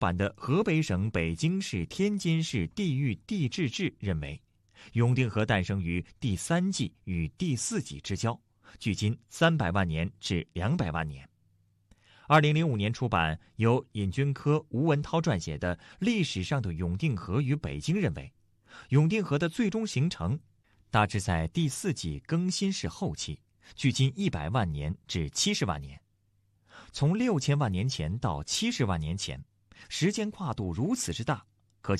版的河北省北京市天津市地域地质志认为，永定河诞生于第3纪与第4纪之交，距今300万年至200万年。2005年出版由尹君科、吴文涛撰写的《历史上的永定河与北京》认为，永定河的最终形成大致在第4纪更新世后期，距今100万年至70万年。从6000万年前到70万年前，时间跨度如此之大，